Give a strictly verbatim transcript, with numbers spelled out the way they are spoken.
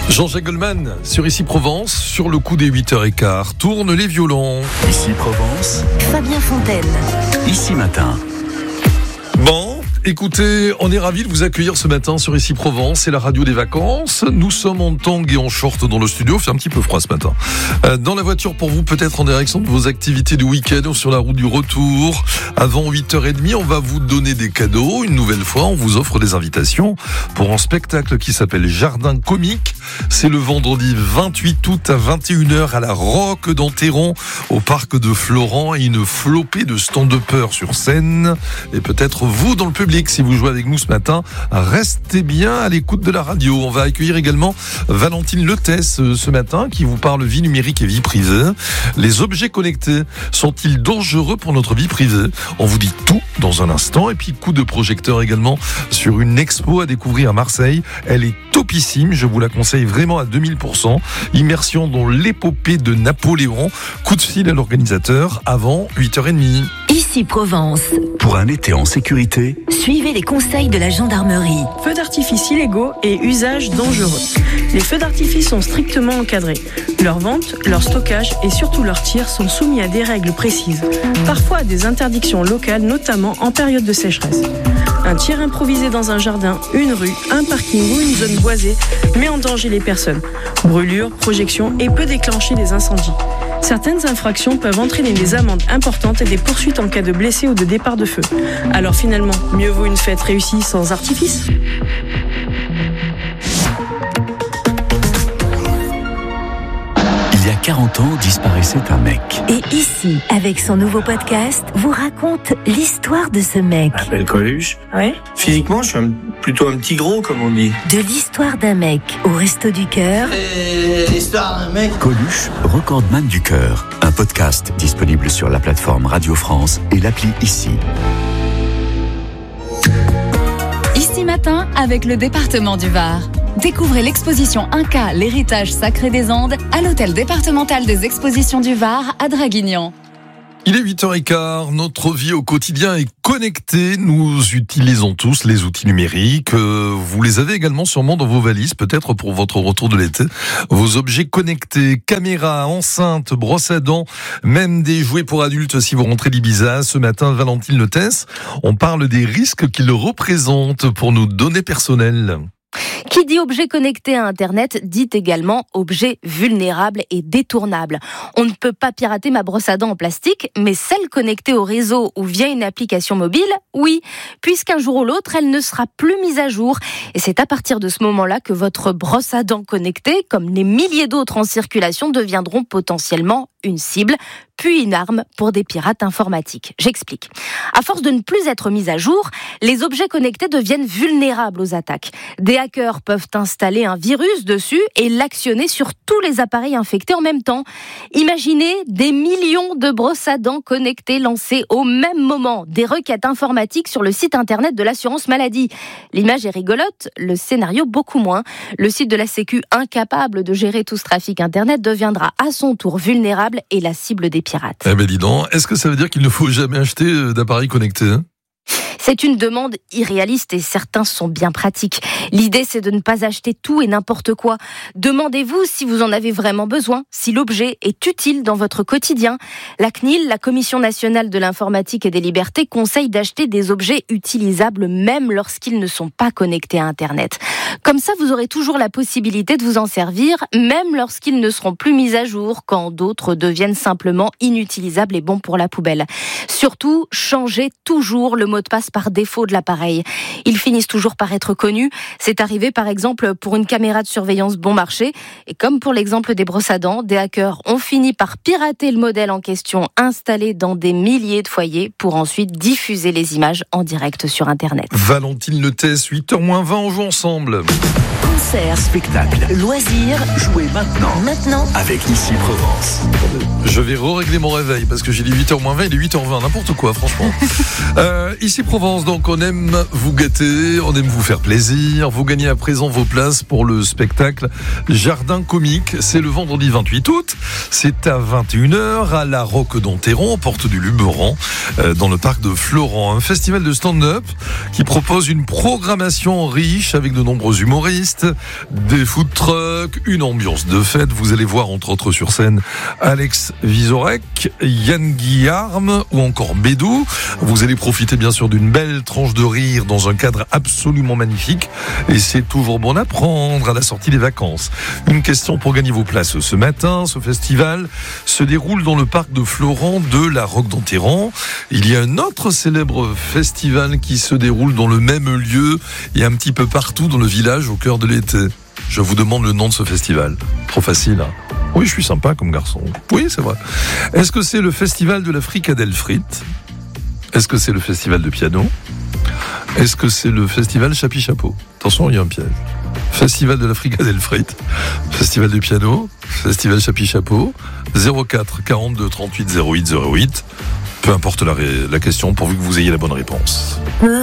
Jean-Jacques Goldman sur Ici Provence, sur le coup des huit heures quinze, tourne les violons. Ici Provence, Fabien Fontaine. Ici Matin. Bon, écoutez, on est ravis de vous accueillir ce matin sur Ici Provence, c'est la radio des vacances. Nous sommes en tang et en short dans le studio, il fait un petit peu froid ce matin. Euh, dans la voiture pour vous, peut-être en direction de vos activités du week-end ou sur la route du retour. Avant huit heures trente, on va vous donner des cadeaux. Une nouvelle fois, on vous offre des invitations pour un spectacle qui s'appelle Jardin Comique. C'est le vendredi vingt-huit août à vingt et une heures à la Roque d'Enterron, au parc de Florent, et une flopée de stand-uppers sur scène. Et peut-être vous dans le public, si vous jouez avec nous ce matin, restez bien à l'écoute de la radio. On va accueillir également Valentine Letès ce matin, qui vous parle vie numérique et vie privée. Les objets connectés sont-ils dangereux pour notre vie privée ? On vous dit tout dans un instant. Et puis coup de projecteur également sur une expo à découvrir à Marseille. Elle est topissime, je vous la conseille vraiment à deux mille pour cent. Immersion dans l'épopée de Napoléon. Coup de fil à l'organisateur avant huit heures trente. Ici Provence. Pour un été en sécurité, Suivez les conseils de la gendarmerie. Feux d'artifice illégaux et usages dangereux. Les feux d'artifice sont strictement encadrés. Leur vente, leur stockage et surtout leur tir sont soumis à des règles précises. Parfois à des interdictions locales, notamment en période de sécheresse. Un tir improvisé dans un jardin, une rue, un parking ou une zone boisée met en danger les personnes. Brûlures, projections et peut déclencher des incendies. Certaines infractions peuvent entraîner des amendes importantes et des poursuites en cas de blessés ou de départ de feu. Alors finalement, mieux vaut une fête réussie sans artifice ? il y a quarante ans disparaissait un mec. Et ici, avec son nouveau podcast, vous raconte l'histoire de ce mec. Je m'appelle Coluche. Ouais. Physiquement, je suis un, plutôt un petit gros, comme on dit. De l'histoire d'un mec au Resto du Cœur. Et l'histoire d'un mec. Coluche, recordman du cœur. Un podcast disponible sur la plateforme Radio France et l'appli Ici. Ici Matin avec le département du Var. Découvrez l'exposition Inca, l'héritage sacré des Andes à l'hôtel départemental des expositions du Var à Draguignan. Il est huit heures quinze, notre vie au quotidien est connectée, nous utilisons tous les outils numériques, vous les avez également sûrement dans vos valises, peut-être pour votre retour de l'été, vos objets connectés, caméras, enceintes, brosses à dents, même des jouets pour adultes si vous rentrez d'Ibiza. Ce matin, Valentine Letès, on parle des risques qu'ils représentent pour nos données personnelles. Qui dit objet connecté à Internet dit également objet vulnérable et détournable. On ne peut pas pirater ma brosse à dents en plastique, mais celle connectée au réseau ou via une application mobile, oui, puisqu'un jour ou l'autre, elle ne sera plus mise à jour. Et c'est à partir de ce moment-là que votre brosse à dents connectée, comme les milliers d'autres en circulation, deviendront potentiellement une cible, puis une arme pour des pirates informatiques. J'explique. À force de ne plus être mis à jour, les objets connectés deviennent vulnérables aux attaques. Des hackers peuvent installer un virus dessus et l'actionner sur tous les appareils infectés en même temps. Imaginez des millions de brosses à dents connectées lancées au même moment, des requêtes informatiques sur le site internet de l'assurance maladie. L'image est rigolote, le scénario beaucoup moins. Le site de la Sécu, incapable de gérer tout ce trafic internet, deviendra à son tour vulnérable et la cible des pirates. Eh ben dis donc, est-ce que ça veut dire qu'il ne faut jamais acheter d'appareils connectés hein ? C'est une demande irréaliste et certains sont bien pratiques. L'idée, c'est de ne pas acheter tout et n'importe quoi. Demandez-vous si vous en avez vraiment besoin, si l'objet est utile dans votre quotidien. La C N I L, la Commission nationale de l'informatique et des libertés, conseille d'acheter des objets utilisables même lorsqu'ils ne sont pas connectés à Internet. Comme ça, vous aurez toujours la possibilité de vous en servir, même lorsqu'ils ne seront plus mis à jour, quand d'autres deviennent simplement inutilisables et bons pour la poubelle. Surtout, changez toujours le mot de passe par défaut de l'appareil. Ils finissent toujours par être connus. C'est arrivé par exemple pour une caméra de surveillance bon marché. Et comme pour l'exemple des brosses à dents, des hackers ont fini par pirater le modèle en question installé dans des milliers de foyers pour ensuite diffuser les images en direct sur Internet. Valentine Letès, huit heures moins vingt, on joue ensemble. Concerts, Spectacle, loisirs, jouez maintenant. maintenant. Avec Ici Provence. Je vais re-régler mon réveil parce que j'ai dit huit heures moins vingt, il est huit heures vingt, n'importe quoi franchement. euh, Ici Provence. Provence, donc on aime vous gâter, on aime vous faire plaisir. Vous gagnez à présent vos places pour le spectacle Jardin Comique. C'est le vendredi vingt-huit août. C'est à vingt et une heures à la Roque d'Enterron, porte du Luberon, euh, dans le parc de Florent. Un festival de stand-up qui propose une programmation riche avec de nombreux humoristes, des food trucks, une ambiance de fête. Vous allez voir entre autres sur scène Alex Vizorek, Yann Guillarme ou encore Bédou. Vous allez profiter bien sûr d'une belle tranche de rire dans un cadre absolument magnifique. Et c'est toujours bon à prendre à la sortie des vacances. Une question pour gagner vos places ce matin. Ce festival se déroule dans le parc de Florent de la Roque d'Enterron. Il y a un autre célèbre festival qui se déroule dans le même lieu et un petit peu partout dans le village au cœur de l'été. Je vous demande le nom de ce festival. Trop facile, hein? Oui, je suis sympa comme garçon. Oui, c'est vrai. Est-ce que c'est le festival de la fricadelle frite? Est-ce que c'est le festival de piano? Est-ce que c'est le festival Chapi Chapeau? Attention, il y a un piège. Festival de la fricadelle frite, festival du piano, festival Chapi Chapeau, zéro quatre quarante-deux trente-huit zéro huit zéro huit. Peu importe la, ré- la question, pourvu que vous ayez la bonne réponse.